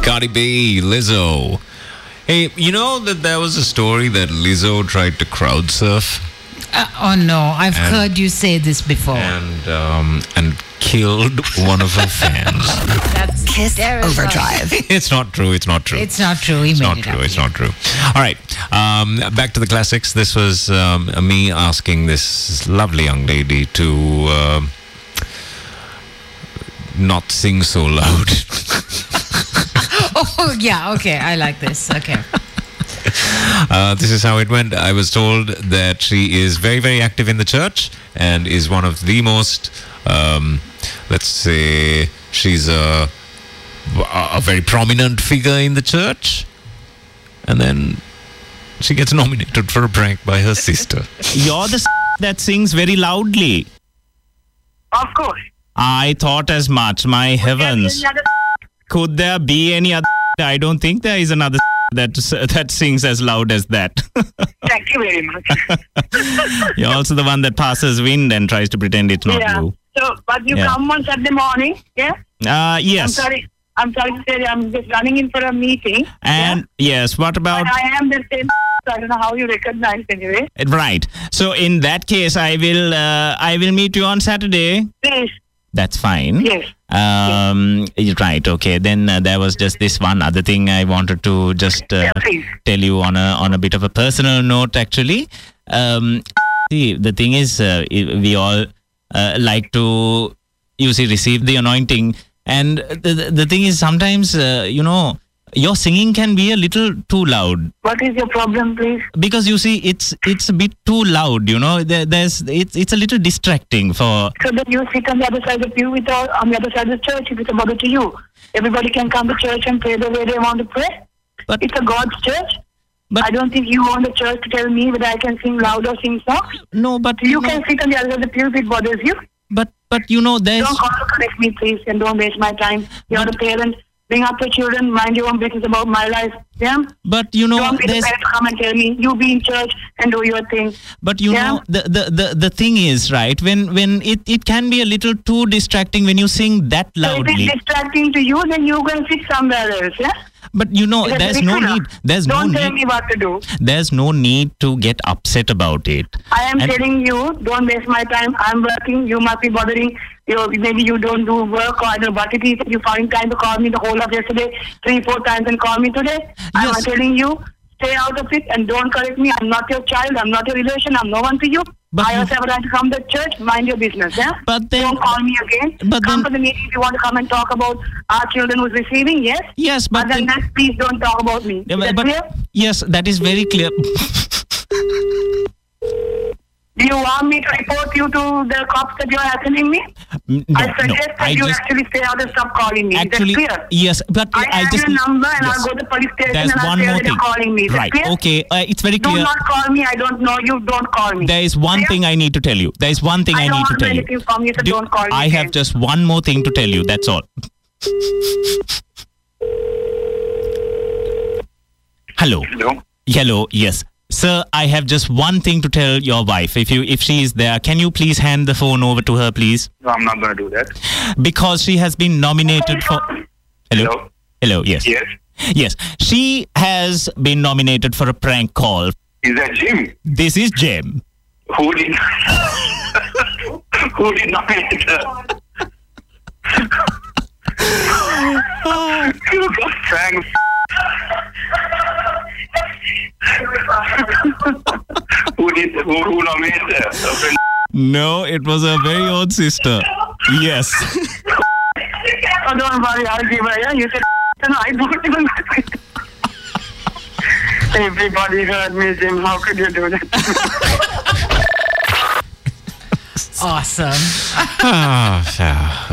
Cardi B, Lizzo. Hey, you know that there was a story that Lizzo tried to crowd surf Oh no, I've heard you say this before. and killed one of her fans. That's Kiss terrible. Overdrive. It's not true. It's not true. It's not true. He It's made not it true. up. It's not true. All right. Back to the classics. This was me asking this lovely young lady to not sing so loud. Oh yeah, okay. I like this. Okay. This is how it went. I was told that she is very, very active in the church and is one of the most, let's say, she's a very prominent figure in the church. And then she gets nominated for a prank by her sister. You're the that sings very loudly. Of course. I thought as much. My heavens. Could there be any other? I don't think there is another that sings as loud as that. Thank you very much. You're also the one that passes wind and tries to pretend it's not Yeah. you. So, but you Yeah. come on Saturday morning, yeah? Yes. I'm sorry to say I'm just running in for a meeting. And yes, what about But I am the same. So I don't know how you recognize anyway. right? So in that case, I will meet you on Saturday. Please, That's fine. yes. Right. Okay. Then there was just this one other thing I wanted to just Yeah, please. tell you on a bit of a personal note. Actually, see, the thing is, we all like to, receive the anointing, and the thing is, sometimes your singing can be a little too loud. What is your problem, please? Because it's a bit too loud. It's a little distracting for. So then you sit on the other side of the pew on the other side of the church if it's about it to you. Everybody can come to church and pray the way they want to pray. But- it's a God's church. But- I don't think you want the church to tell me whether I can sing loud or sing soft. No, but You can sit on the other side of the pew if it bothers you. But there's. Don't call to correct me, please, and don't waste my time. You're the parent. Bring up your children. Mind your own business about my life. Yeah? But Don't be the there's. parent to come and tell me. You be in church and do your thing. But Yeah. the thing is, right, when it can be a little too distracting when you sing that So if loudly. it's distracting to you, then you can sit somewhere else. Yeah? But Is that there's very no clear? need. There's Don't no tell need. me what to do. There's no need to get upset about it. I am And- telling you, don't waste my time. I'm working. You must be bothering. Maybe you don't do work, or I don't know what it is. You find time to call me the whole of yesterday, 3-4 times, and call me today. I'm Yes. telling you, stay out of it and don't correct me. I'm not your child. I'm not your relation. I'm no one to you. But I you- also have a right to come to church. Mind your business, yeah? But then- Don't call me again. But come then- to the meeting if you want to come and talk about our children who's receiving, yes? Yes, but Other than then- that, please don't talk about me. Yeah, Is that but clear? yes, that is very clear. Do you want me to report you to the cops that you're attending me? No, I suggest that you just actually stay out and stop calling me. actually Is that clear? yes, but I have just your number and yes. I'll go to the police station There's and I'll one say more that you're thing. calling me. Is that Right? clear? Okay, it's very Do clear. not call me. I don't know you. Don't call me. There is one Clear? thing I need to tell you. There is one thing I I don't need to want tell you. anything from you, so don't call me I have again. just one more thing to tell you. That's all. Hello. Hello. Hello. Yes, sir. I have just one thing to tell your wife. If she is there, can you please hand the phone over to her, please? No, I'm not going to do that. Because she has been nominated for. Hello. Hello. Hello. Yes. Yes. Yes. She has been nominated for a prank call. Is that Jim? This is Jem. Who did who did not enter? You got pranked. Who nominated her? No, it was her very own sister. Yes. Oh, don't worry. I'll give her. Yeah? You said no, I don't even. Everybody heard me, Jim. How could you do that? Awesome. Ah,